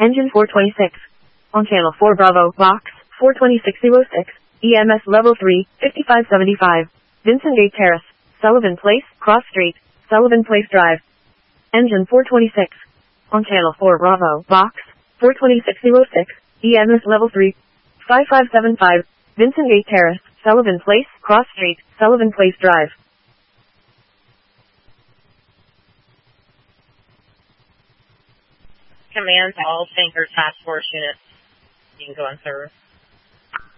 Engine 426. On channel 4 Bravo, box 42606, EMS level 3, 5575. Vincent Gate Terrace, Sullivan Place, Cross Street, Sullivan Place Drive. Engine 426. On channel 4 Bravo, box 42606, EMS level 3, 5575. Vincent Gate Terrace, Sullivan Place, Cross Street, Sullivan Place Drive. Command to all tanker task force units. You can go on server.